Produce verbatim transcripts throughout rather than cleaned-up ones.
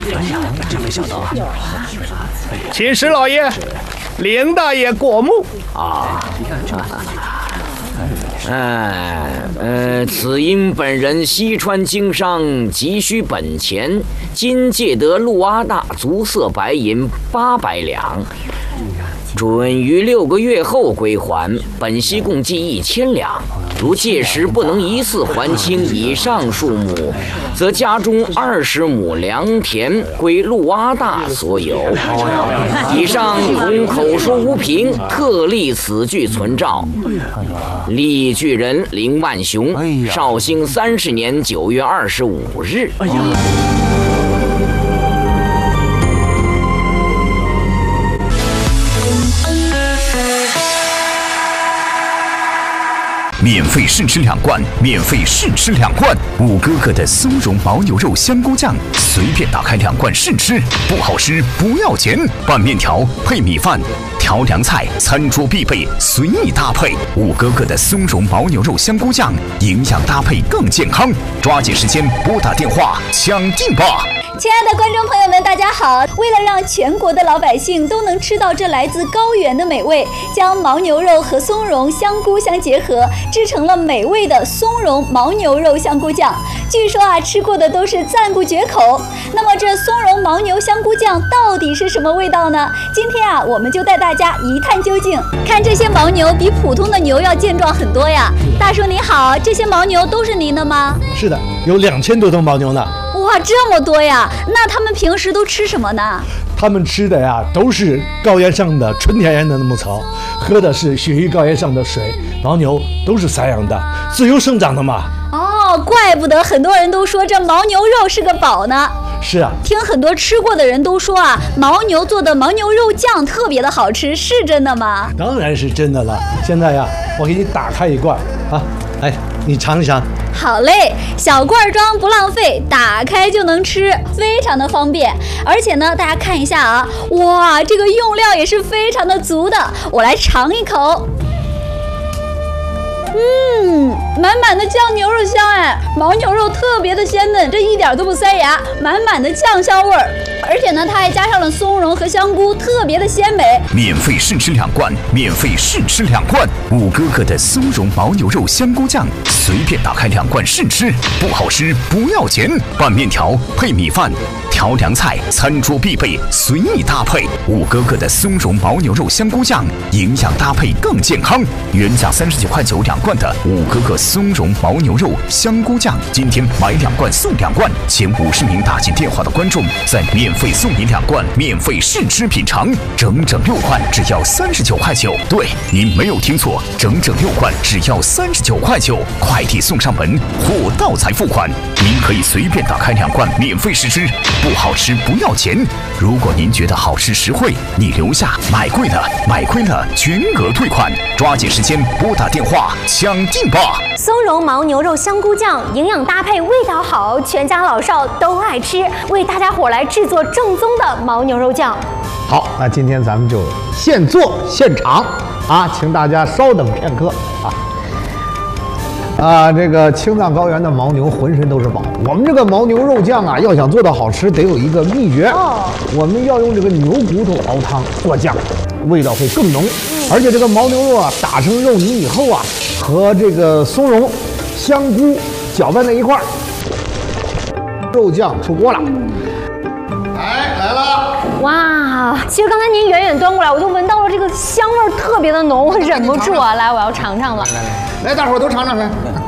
哎呀，真没想到！ 请示老爷，连大爷过目啊！哎，呃，此因本人西川经商，急需本钱，今借得陆阿大足色白银八百两，准于六个月后归还。本息共计一千两。如届时不能一次还清以上数目，则家中二十亩良田归陆阿大所有。以上恐口说无凭，特立此据存照。立据人林万雄，绍兴三十年九月二十五日。 免费试吃两罐，免费试吃两罐。五哥哥的松茸牦牛肉香菇酱，随便打开两罐试吃，不好吃不要钱。拌面条配米饭，调凉菜，餐桌必备，随意搭配。五哥哥的松茸牦牛肉香菇酱，营养搭配更健康。抓紧时间拨打电话抢订吧！ 亲爱的观众朋友们，大家好！为了让全国的老百姓都能吃到这来自高原的美味，将牦牛肉和松茸、香菇相结合，制成了美味的松茸牦牛肉香菇酱。据说啊，吃过的都是赞不绝口。那么这松茸牦牛香菇酱到底是什么味道呢？今天啊，我们就带大家一探究竟。看这些牦牛比普通的牛要健壮很多呀。大叔你好，这些牦牛都是您的吗？ 是的，有两千多头牦牛呢。 哇，这么多呀！那他们平时都吃什么呢？ 他们吃的呀，都是高原上的纯天然的牧草，喝的是雪域高原上的水。牦牛都是散养的，自由生长的嘛。 哦，怪不得很多人都说这牦牛肉是个宝呢。 是啊， 听很多吃过的人都说啊，牦牛做的牦牛肉酱特别的好吃，是真的吗？ 当然是真的了。现在呀，我给你打开一罐啊，来，你尝一尝。 好嘞，小罐装不浪费，打开就能吃，非常的方便。而且呢，大家看一下啊，哇，这个用料也是非常的足的。我来尝一口。嗯，满满的酱牛肉香哎，牦牛肉特别的鲜嫩，这一点都不塞牙，满满的酱香味儿。而且呢，它还加上了松茸和香菇，特别的鲜美。 免费试吃两罐，免费试吃两罐。五哥哥的松茸牦牛肉香菇酱，随便打开两罐试吃，不好吃不要钱。拌面条配米饭，调凉菜，餐桌必备，随意搭配。五哥哥的松茸牦牛肉香菇酱，营养搭配更健康。原价三十九块九两罐的五哥哥松茸牦牛肉香菇酱，今天买两罐送两罐，前五十名打进电话的观众再免费送你两罐，免费试吃品尝，整整六罐只要三十九块九。对，您没有听错，整整六罐只要三十九块九，快递送上门，货到才付款。您可以随便打开两罐免费试吃，不好吃不要钱。如果您觉得好吃实惠，你留下；买贵了买亏了全额退款。抓紧时间拨打电话抢订吧！ 松茸牦牛肉香菇酱，营养搭配，味道好，全家老少都爱吃。为大家伙来制作正宗的牦牛肉酱。 好，那今天咱们就现做现尝啊，请大家稍等片刻啊。啊，这个青藏高原的牦牛浑身都是宝。我们这个牦牛肉酱啊，要想做到好吃，得有一个秘诀。哦，我们要用这个牛骨头熬汤做酱，味道会更浓。而且这个牦牛肉啊，打成肉泥以后啊，和这个松茸、香菇搅拌在一块儿，肉酱出锅了。来来了！ 哇，其实刚才您远远端过来，我就闻到了这个香味儿特别的浓，我忍不住啊，来，我要尝尝了。 来来来，来，大伙儿都尝尝来。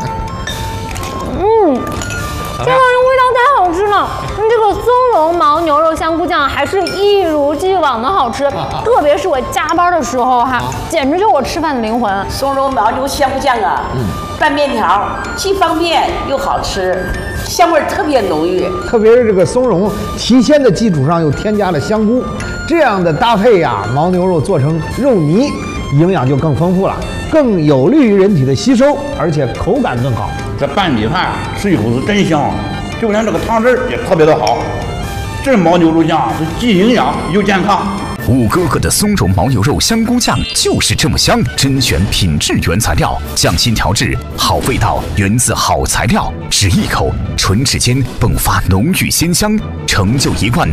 嗯，这个味道太好吃了。这个松茸牦牛肉香菇酱还是一如既往的好吃，特别是我加班的时候哈，简直就是我吃饭的灵魂。 松茸牦牛香菇酱啊，嗯，拌面条既方便又好吃。香味特别浓郁， 特别是这个松茸提鲜的基础上又添加了香菇，这样的搭配呀、啊，牦牛肉做成肉泥，营养就更丰富了，更有利于人体的吸收，而且口感更好。 这拌米饭吃一口是真香，就连这个汤汁也特别的好。 这牦牛肉酱是既营养又健康。 五哥哥的松茸牦牛肉香菇酱就是这么香，甄选品质原材料，匠心调制，好味道源自好材料。只一口，唇齿间迸发浓郁鲜香，成就一罐